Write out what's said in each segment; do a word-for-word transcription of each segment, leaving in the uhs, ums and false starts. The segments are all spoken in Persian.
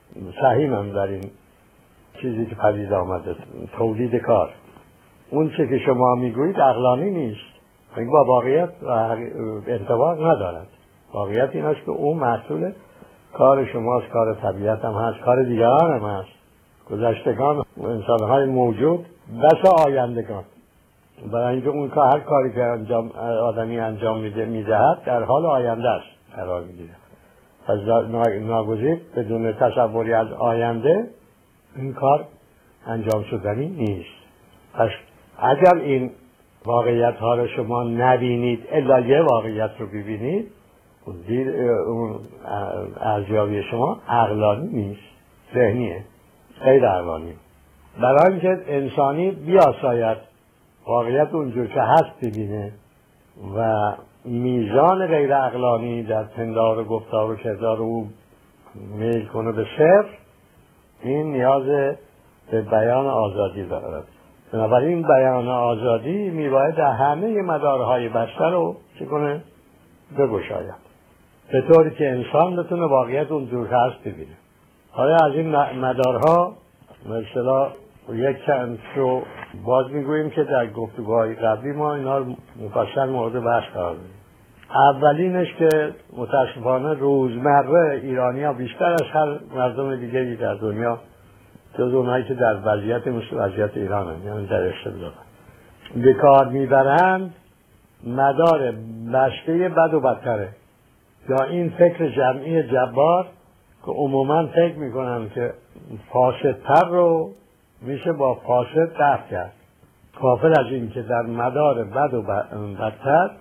سهیمم در این چیزی که پدید آمده، تولید کار. اون چه که شما میگویید عقلانی نیست، این با واقعیت ارتباط ندارد. واقعیت این است که اون محصول کار شماست، کار طبیعت هم هست، کار دیگران هم هست، گذشتگان انسانهای موجود، بس آیندگان. برای اینکه اون کار، هر کاری که انجام آدمی انجام میده میدهد در حال آینده است قرار میگیره. پس ناگزیر بدون تصوری از آینده این کار انجام شدنی نیست. پس اگر این واقعیت ها رو شما نبینید الا یه واقعیت رو ببینید، اون ارزیابی شما عقلانی نیست، ذهنیه، غیر عقلانی. برای اینکه انسانی بیاساید واقعیت اونجور که هست ببینه و میزان غیر عقلانی در پندار و گفتار و کردار او میل کنه به صفر، این نیاز به بیان آزادی دارد. بنابراین بیان آزادی میباید در همه مدارهای بشر رو چه کنه؟ بگشاید، به طوری که انسان بتونه واقعیت اونجور که هست ببینه. حالا از این مدارها مثلا یک چند رو باز میگوییم که در گفتگوهای قبلی ما اینا رو مفصل مورد بحث قرار میدیم. اولینش که متاسفانه روزمره ایرانی ها بیشتر از هر مردم دیگری در دنیا جز اونهایی که در وضعیت مثل وضعیت ایران هم، یعنی در استبداد به کار میبرند مدار بسته بد و بدتره، یا این فکر جمعی جبار که عموما فکر میکنن که فاسدتر رو میشه با فاسد دفع کرد، غافل از این که در مدار بد و بدتر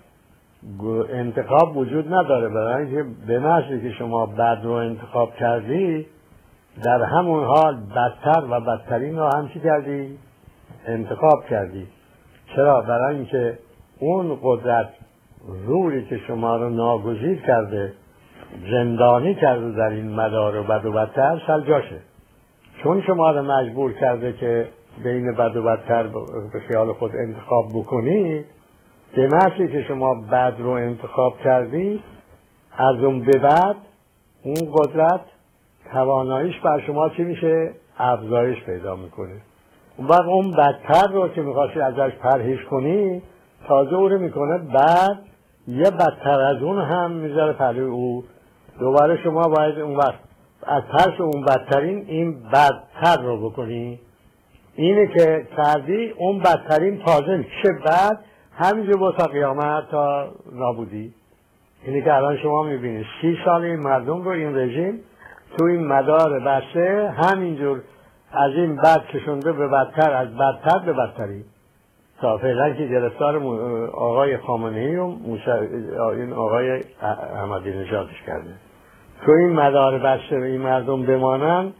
انتخاب وجود نداره. برای اینکه به محضی که شما بد رو انتخاب کردی، در همون حال بدتر و بدترین رو هم چی کردی؟ انتخاب کردی. چرا؟ برای اینکه اون قدرت روحی که شما رو ناگزیر کرده، زندانی کرده در این مدار بد و بدتر، سلجاشه. چون شما رو مجبور کرده که بین بد و بدتر به خیال خود انتخاب بکنی، به محضی که شما بد رو انتخاب کردی، از اون به بعد اون قدرت تواناییش بر شما چی میشه؟ افزایش پیدا میکنه. اون وقت اون بدتر رو که میخواستی ازش پرهیز کنی، تازه او رو میکنه بعد یه بدتر از اون هم میذاره پلوی او. دوباره شما باید اون وقت از ترس اون بدترین این بدتر رو بکنی. اینه که کردی اون بدترین تازه میشه بعد همینجور با تا قیامت تا نابودی. اینه که الان شما میبینید سی سال این مردم رو این رژیم تو این مدار بسته همینجور از این بد کشونده به بدتر، از بدتر به بدتری، تا فعلا که گرفتار آقای خامنه‌ای و این آقای احمدی نژادش کرده. تو این مدار بسته این مردم بمانن،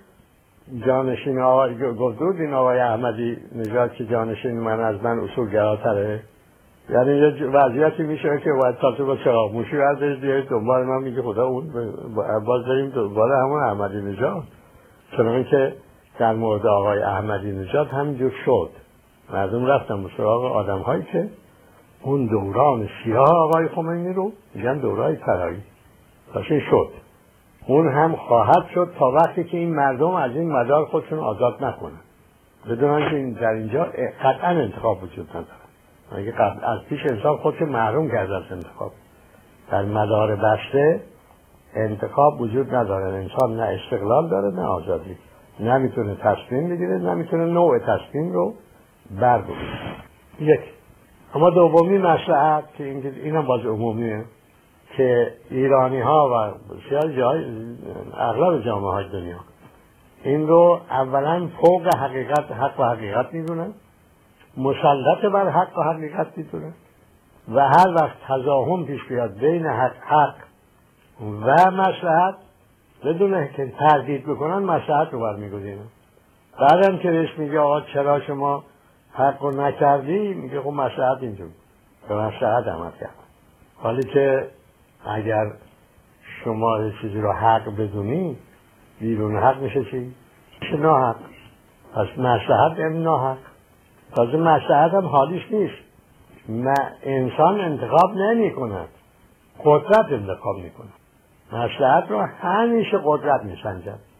جانشین آقای گفتود این آقای احمدی نژاد که جانشین من از من اصولگراتره، یعنی یه وضعیتی میشه که باید تا تو با چراغ موشی ازش بیارید دنبال من، میگه خدا اون باز داریم دنبال همون احمدی نژاد. چون که در مورد آقای احمدی نژاد همینجور شد، مردم رفتن به سراغ آدم هایی که اون دوران سیاه آقای خمینی رو میگن دورای طلایی. پس این شد، اون هم خواهد شد تا وقتی که این مردم از این مدار خودشون آزاد نکنن، بدونن که این در اینجا قطعا انتخاب وجود نداره. اگه قبل از پیش انسان خودش محروم کرده از انتخاب، در مدار بسته انتخاب وجود نداره. انسان نه استقلال داره نه آزادی، نمیتونه تصمیم بگیره، نمیتونه نوع تصمیم رو برگزینه. یک. اما دومی مصلحت که اینم باز عمومیه که ایرانی ها و بسیار جای اغلب جامعه های دنیا این رو اولا فوق حقیقت، حق و حقیقت میدونن، مسلط بر حق و حقیقت میدونن، و هر وقت تضاهم پیش بیاد بین حق حق و مصلحت بدون که تردید بکنن مصلحت رو برمیگزینن. بعدم که بهش میگه آقا چرا شما حق رو نکردی، میگه خب مصلحت اینجور به مصلحت عمل کرد. حالی که اگر شما چیزی رو حق بدونی بیرون حق میشه چی؟ میشه ناحق. پس مصلحت یعنی ناحق. تازه مصلحت هم حالیش نیست، ما انسان انتخاب نمی کند، قدرت انتخاب می کند. مصلحت رو همیشه قدرت می سنجد.